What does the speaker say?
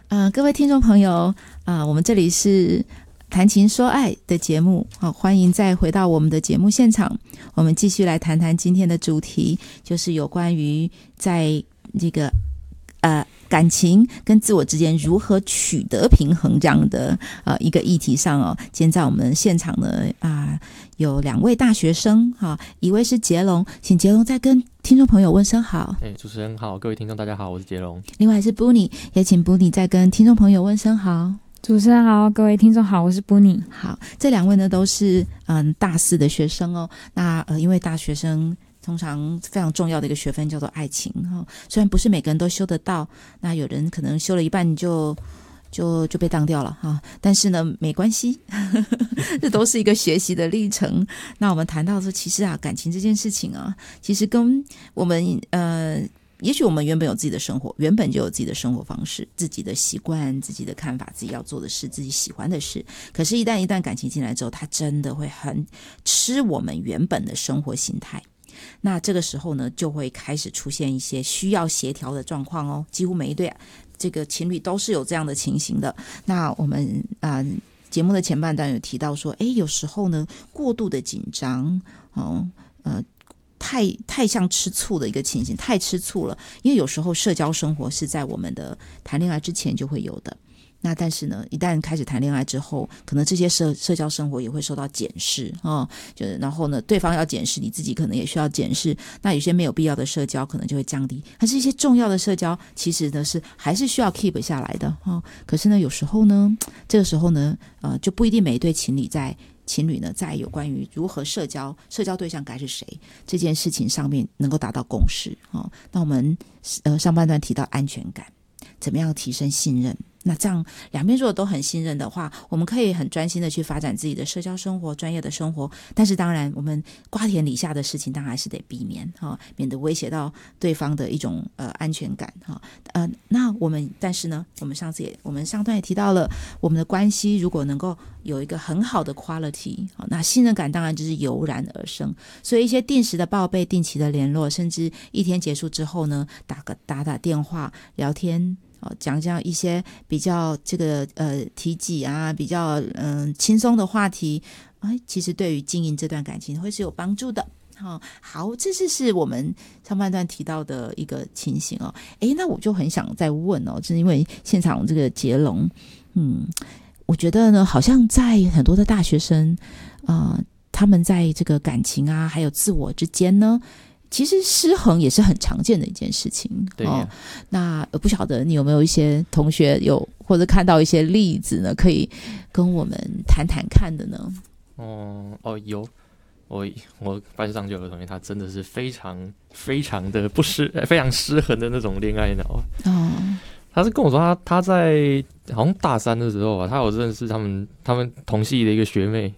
各位听众朋友，我们这里是谈情说爱的节目，欢迎再回到我们的节目现场。我们继续来谈谈今天的主题，就是有关于在这个感情跟自我之间如何取得平衡这样的一个议题上哦。今天在我们现场呢有2位大学生一位是杰龙，请杰龙再跟听众朋友问声好。 主持人好，各位听众大家好，我是杰龙。 另外是 Bunny， 也请 Bunny 再跟听众朋友问声好。 主持人好，各位听众好，我是 Bunny。 好，这2位呢都是大4的学生哦。那因为大学生通常非常重要的一个学分叫做爱情虽然不是每个人都修得到，那有人可能修了一半就被当掉了但是呢没关系这都是一个学习的历程。那我们谈到说其实感情这件事情其实跟我们也许我们原本有自己的生活，原本就有自己的生活方式，自己的习惯，自己的看法，自己要做的事，自己喜欢的事。可是一旦感情进来之后，它真的会很吃我们原本的生活形态。那这个时候呢，就会开始出现一些需要协调的状况哦。几乎每一对这个情侣都是有这样的情形的。那我们节目的前半段有提到说，有时候呢过度的紧张太像吃醋的一个情形，太吃醋了。因为有时候社交生活是在我们的谈恋爱之前就会有的。那但是呢，一旦开始谈恋爱之后，可能这些社交生活也会受到检视就是然后呢，对方要检视，你自己可能也需要检视。那有些没有必要的社交可能就会降低，但是一些重要的社交其实呢是还是需要 keep 下来的可是呢，有时候呢，这个时候呢，就不一定每一对情侣呢，在有关于如何社交对象该是谁这件事情上面能够达到共识那我们上半段提到安全感，怎么样提升信任。那这样两边如果都很信任的话，我们可以很专心的去发展自己的社交生活、专业的生活。但是当然我们瓜田李下的事情当然还是得避免免得威胁到对方的一种安全感那但是呢，我们上段也提到了，我们的关系如果能够有一个很好的 quality 那信任感当然就是油然而生。所以一些定时的报备、定期的联络，甚至一天结束之后呢，打电话聊天讲一些比较这个体己比较轻松的话题其实对于经营这段感情会是有帮助的好，这是我们上半段提到的一个情形那我就很想再问就是因为现场这个杰龙我觉得呢，好像在很多的大学生他们在这个感情还有自我之间呢，其实失衡也是很常见的一件事情对那不晓得你有没有一些同学或者看到一些例子呢，可以跟我们谈谈看的呢？ 有，我班上就有个同学，他真的是非常非常的非常失衡的那种恋爱脑他是跟我说他在好像大3的时候他有认识他们同系的一个学妹，